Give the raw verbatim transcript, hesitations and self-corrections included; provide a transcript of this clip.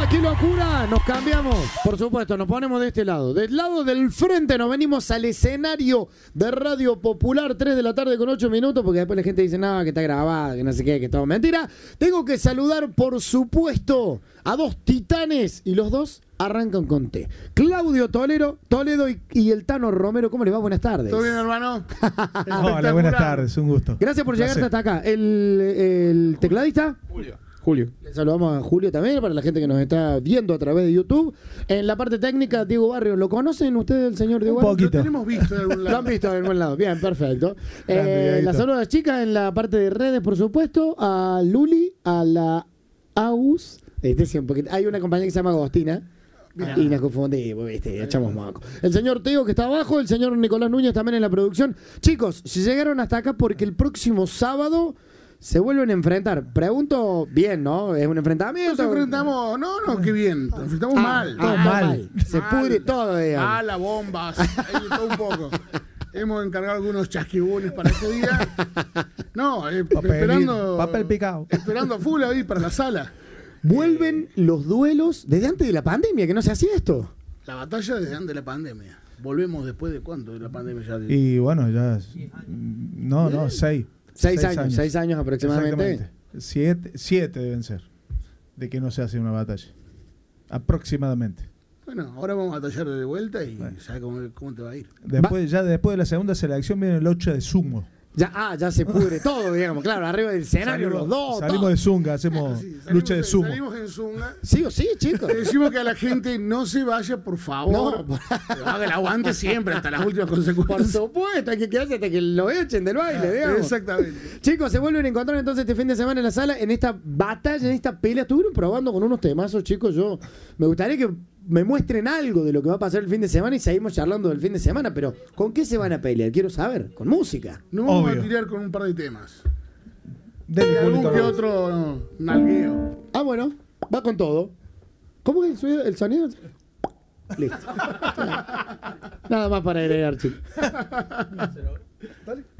¡Ah, qué locura! Nos cambiamos, por supuesto, nos ponemos de este lado. Del lado del frente nos venimos al escenario de Radio Popular, tres de la tarde con ocho minutos, porque después la gente dice, no, que está grabada, que no sé qué, que todo mentira. Tengo que saludar, por supuesto, a dos titanes, y los dos arrancan con T. Claudio Toledo, Toledo y, y el Tano Romero. ¿Cómo les va? Buenas tardes. ¿Todo bien, hermano? Hola, buenas tardes, un gusto. Gracias por llegarte hasta acá. ¿El, el tecladista? Julio. Julio. Le saludamos a Julio también, para la gente que nos está viendo a través de YouTube. En la parte técnica, Diego Barrio. ¿Lo conocen ustedes, el señor Diego Un Barrio? poquito. Lo tenemos visto de algún lado. Lo han visto de algún lado. Bien, perfecto. Grande, Eh, Dieguito. la saludo a las chicas en la parte de redes, por supuesto. A Luli, a la Aus. Este sí, un poquito. Hay una compañía que se llama Agostina. Mirá. Y nos confundimos, viste, echamos maco. El señor Teo, que está abajo, el señor Nicolás Núñez también en la producción. Chicos, si llegaron hasta acá porque el próximo sábado se vuelven a enfrentar. Pregunto bien, ¿no? ¿Es un enfrentamiento? Nos enfrentamos, no, no, qué bien, nos enfrentamos Ah, mal. ah, todo mal. Se Mal. pudre todo, digamos. Mala, bombas, ahí todo un poco. Hemos encargado algunos chasquibunes para ese día. No, eh, Papel, esperando. papel picado. Esperando a full ahí para la sala. Vuelven los duelos desde antes de la pandemia, que no se hacía esto. La batalla desde antes de la pandemia. Volvemos después de cuánto de la pandemia ya. Y bueno, ya. No, no, seis. Seis, años, seis años aproximadamente. Exactamente. Siete, siete deben ser. De que no se hace una batalla. Aproximadamente. Bueno, ahora vamos a batallar de vuelta y Bueno. sabes cómo, cómo te va a ir. Después, ya después de la segunda selección viene el ocho de sumo. Ya, ah, ya se pudre todo, digamos. Claro, arriba del escenario los dos. salimos todo. de zunga, hacemos Sí, salimos lucha de en- sumo. Salimos en Zunga. Sí o sí, chicos. Le decimos que a la gente no se vaya, por favor. No. Pero haga el aguante siempre, hasta las últimas Por consecuencias. supuesto, hay que quedarse hasta que lo echen del baile, digamos. Exactamente. Chicos, se vuelven a encontrar entonces este fin de semana en la sala, en esta batalla, en esta pelea. Estuvieron probando con unos temazos, chicos. Yo me gustaría que me muestren algo de lo que va a pasar el fin de semana y seguimos charlando del fin de semana, pero ¿con qué se van a pelear? Quiero saber, con música. Nos vamos Obvio. a tirar con un par de temas. Dele, Y algún Julito, que Ramos. otro no, nalgueo. Ah, bueno, va con todo. ¿Cómo es el sonido? ¿El sonido? Listo. Nada más para agregar, chicos. Dale.